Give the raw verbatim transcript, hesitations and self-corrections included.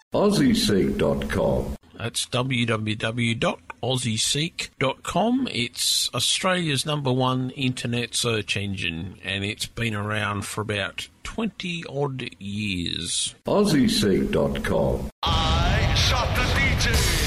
Aussie Seek dot com. That's w w w dot aussie seek dot com. It's Australia's number one internet search engine, and it's been around for about twenty odd years. Aussie Seek dot com. I shot the D J.